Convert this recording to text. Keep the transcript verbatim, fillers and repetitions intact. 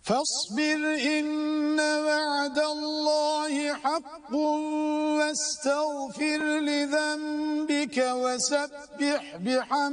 فاصبر إن وعد الله حق واستغفر لذنبك وسبح بحمد